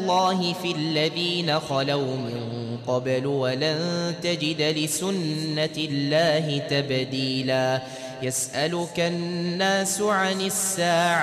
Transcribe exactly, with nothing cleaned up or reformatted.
الله في الذين خلوا من قبل ولن تجد لسنة الله تبديلا. يسألك الناس عن الساعة